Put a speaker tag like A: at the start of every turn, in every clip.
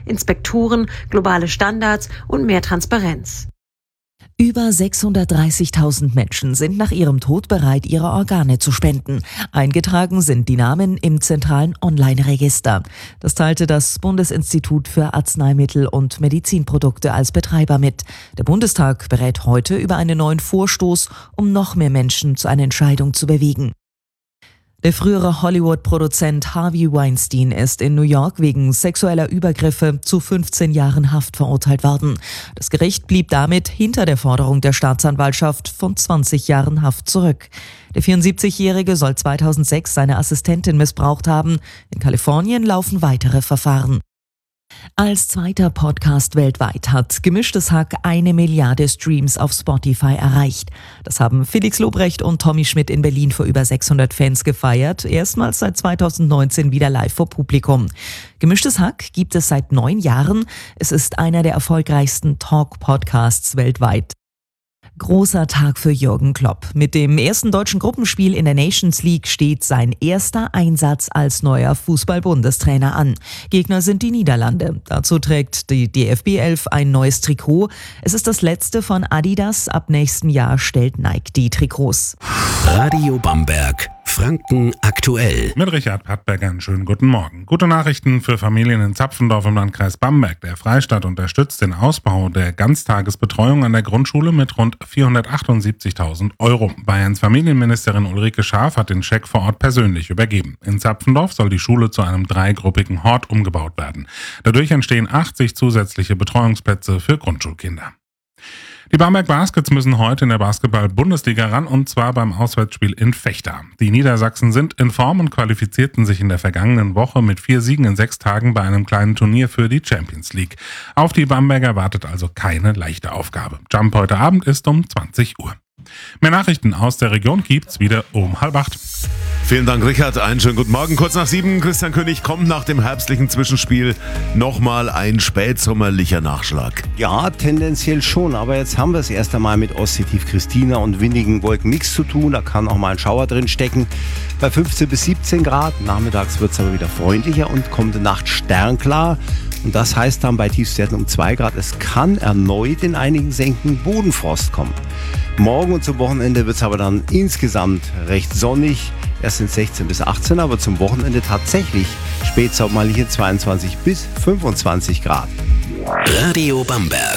A: Inspektoren, globale Standards und mehr Transparenz.
B: Über 630.000 Menschen sind nach ihrem Tod bereit, ihre Organe zu spenden. Eingetragen sind die Namen im zentralen Online-Register. Das teilte das Bundesinstitut für Arzneimittel und Medizinprodukte als Betreiber mit. Der Bundestag berät heute über einen neuen Vorstoß, um noch mehr Menschen zu einer Entscheidung zu bewegen. Der frühere Hollywood-Produzent Harvey Weinstein ist in New York wegen sexueller Übergriffe zu 15 Jahren Haft verurteilt worden. Das Gericht blieb damit hinter der Forderung der Staatsanwaltschaft von 20 Jahren Haft zurück. Der 74-Jährige soll 2006 seine Assistentin missbraucht haben. In Kalifornien laufen weitere Verfahren. Als zweiter Podcast weltweit hat Gemischtes Hack 1 Milliarde Streams auf Spotify erreicht. Das haben Felix Lobrecht und Tommy Schmidt in Berlin vor über 600 Fans gefeiert. Erstmals seit 2019 wieder live vor Publikum. Gemischtes Hack gibt es seit 9 Jahren. Es ist einer der erfolgreichsten Talk-Podcasts weltweit. Großer Tag für Jürgen Klopp. Mit dem ersten deutschen Gruppenspiel in der Nations League steht sein erster Einsatz als neuer Fußball-Bundestrainer an. Gegner sind die Niederlande. Dazu trägt die DFB 11 ein neues Trikot. Es ist das letzte von Adidas. Ab nächsten Jahr stellt Nike die Trikots.
C: Radio Bamberg. Franken aktuell.
D: Mit Richard Pattberger einen schönen guten Morgen. Gute Nachrichten für Familien in Zapfendorf im Landkreis Bamberg. Der Freistaat unterstützt den Ausbau der Ganztagesbetreuung an der Grundschule mit rund 478.000 Euro. Bayerns Familienministerin Ulrike Schaaf hat den Scheck vor Ort persönlich übergeben. In Zapfendorf soll die Schule zu einem 3-gruppigen Hort umgebaut werden. Dadurch entstehen 80 zusätzliche Betreuungsplätze für Grundschulkinder. Die Bamberg Baskets müssen heute in der Basketball-Bundesliga ran, und zwar beim Auswärtsspiel in Vechta. Die Niedersachsen sind in Form und qualifizierten sich in der vergangenen Woche mit 4 Siegen in 6 Tagen bei einem kleinen Turnier für die Champions League. Auf die Bamberger wartet also keine leichte Aufgabe. Jump heute Abend ist um 20 Uhr. Mehr Nachrichten aus der Region gibt's wieder um 7:30.
E: Vielen Dank, Richard. Einen schönen guten Morgen. Kurz nach 7, Christian König, kommt nach dem herbstlichen Zwischenspiel nochmal ein spätsommerlicher Nachschlag.
F: Ja, tendenziell schon, aber jetzt haben wir es erst einmal mit Ostseetief Christina und windigen Wolken nichts zu tun. Da kann auch mal ein Schauer drin stecken. Bei 15 bis 17 Grad. Nachmittags wird es aber wieder freundlicher und kommende Nacht sternklar. Und das heißt dann bei Tiefstwerten um 2 Grad, es kann erneut in einigen Senken Bodenfrost kommen. Morgen und zum Wochenende wird es aber dann insgesamt recht sonnig. Erst sind 16 bis 18, aber zum Wochenende tatsächlich spätsommerliche 22 bis 25 Grad.
C: Radio Bamberg.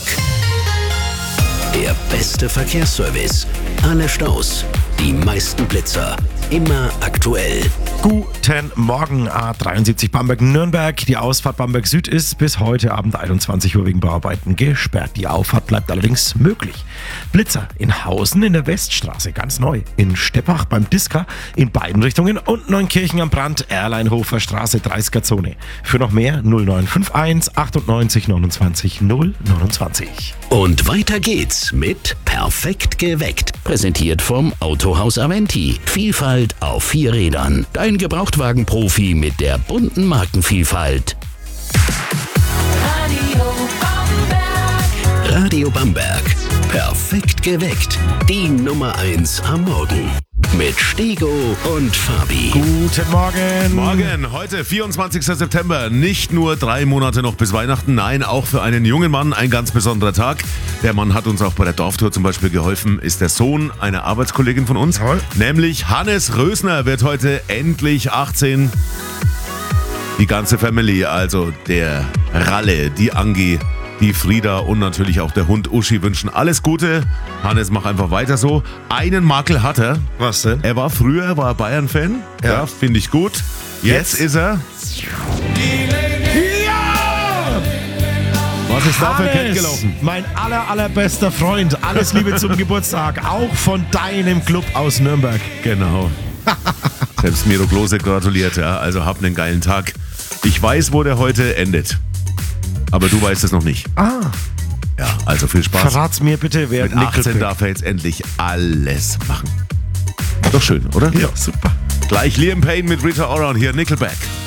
C: Der beste Verkehrsservice. Alle Staus, die meisten Blitzer. Immer aktuell.
G: Guten Morgen, A73 Bamberg-Nürnberg. Die Ausfahrt Bamberg Süd ist bis heute Abend 21 Uhr wegen Bauarbeiten gesperrt. Die Auffahrt bleibt allerdings möglich. Blitzer in Hausen in der Weststraße, ganz neu. In Steppach beim Diska in beiden Richtungen und Neunkirchen am Brand, Erleinhofer Straße, 30er Zone. Für noch mehr 0951 98 29 029.
C: Und weiter geht's mit Perfekt geweckt. Präsentiert vom Autohaus Aventi. Vielfalt auf 4 Rädern. Dein Gebrauchtwagen-Profi mit der bunten Markenvielfalt. Radio Bamberg. Perfekt geweckt. Die Nummer 1 am Morgen. Mit Stego und Fabi.
G: Guten Morgen.
E: Morgen, heute 24. September. Nicht nur 3 Monate noch bis Weihnachten, nein, auch für einen jungen Mann ein ganz besonderer Tag. Der Mann hat uns auch bei der Dorftour zum Beispiel geholfen, ist der Sohn einer Arbeitskollegin von uns.
G: Toll.
E: Nämlich Hannes Rösner wird heute endlich 18. Die ganze Family, also der Ralle, die Angi, die Frieda und natürlich auch der Hund Uschi wünschen alles Gute. Hannes, mach einfach weiter so. Einen Makel hat er.
G: Was denn?
E: Er war früher Bayern-Fan. Ja, finde ich gut. Jetzt ist er...
G: Ja!
E: Was ist da für Kind
G: Hannes,
E: gelaufen?
G: mein allerbester Freund. Alles Liebe zum Geburtstag. Auch von deinem Club aus Nürnberg.
E: Genau. Selbst Miro Klose gratuliert, ja. Also hab einen geilen Tag. Ich weiß, wo der heute endet. Aber du weißt es noch nicht.
G: Ah.
E: Ja, also viel Spaß.
G: Verrat's mir bitte, wer
E: Mit 18 darf er jetzt endlich alles machen. Doch schön, oder?
G: Ja, super.
E: Gleich Liam Payne mit Rita Ora und hier Nickelback.